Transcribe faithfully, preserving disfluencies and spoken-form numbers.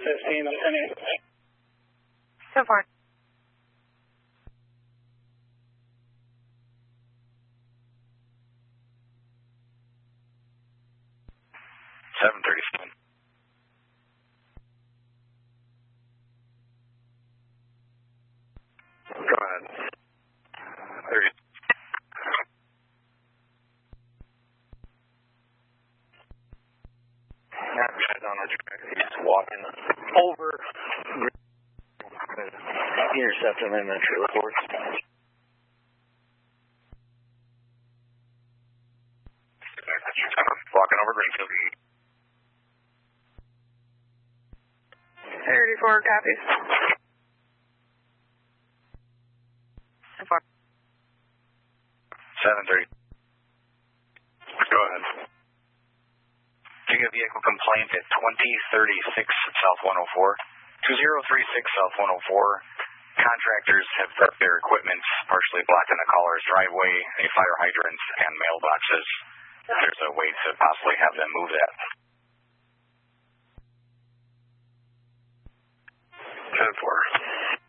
fifteen, I'm ten eight. So far. seven thirty-seven. Go ahead. thirty. Not guys on the track. He's walking over. Intercept him in the trailer court. Walking over Greenfield. thirty-four copies. So far. seven thirty. Go ahead. You get a vehicle complaint at twenty thirty-six South one oh four. two zero three six South one oh four. Contractors have left their equipment partially blocking the caller's driveway, a fire hydrant, and mailboxes. There's a way to possibly have them move that.